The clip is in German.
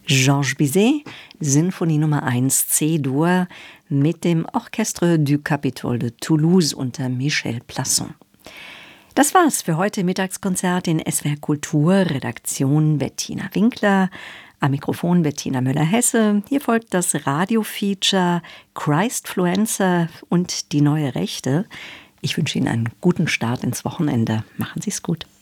Georges Bizet, Sinfonie Nummer 1 C-Dur mit dem Orchestre du Capitole de Toulouse unter Michel Plasson. Das war's für heute Mittagskonzert in SWR Kultur. Redaktion Bettina Winkler, am Mikrofon Bettina Müller-Hesse. Hier folgt das Radio-Feature Christfluencer und die neue Rechte. Ich wünsche Ihnen einen guten Start ins Wochenende. Machen Sie es gut.